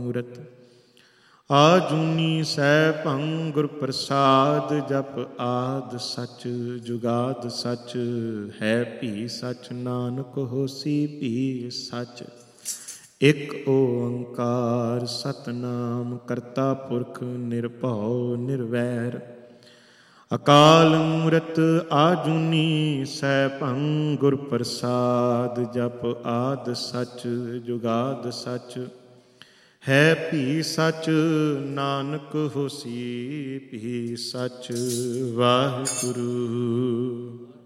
ਮੂਰਤ। ਆਜੂਨੀ ਸੈਭੰ ਗੁਰ ਪ੍ਰਸਾਦ, ਜਪ ਆਦ ਸਚ ਜੁਗਾਦ ਸਚ, ਹੈ ਭੀ ਸਚ ਨਾਨਕ ਹੋਸੀ ਭੀ ਸਚ। ਇਕ ਓੰਕਾਰ ਸਤਿਨਾਮ ਕਰਤਾ ਪੁਰਖ ਨਿਰਭਉ ਨਿਰਵੈਰ, ਅਕਾਲ ਮੂਰਤ ਆਜੂਨੀ ਸੈਭੰ ਗੁਰ ਪ੍ਰਸਾਦ, ਜਪ ਆਦ ਸਚ ਜੁਗਾਦ ਸਚ, ਹੈ ਭੀ ਸਚ ਨਾਨਕ ਹੋਸੀ ਭੀ ਸਚ। ਵਾਹਿਗੁਰੂ।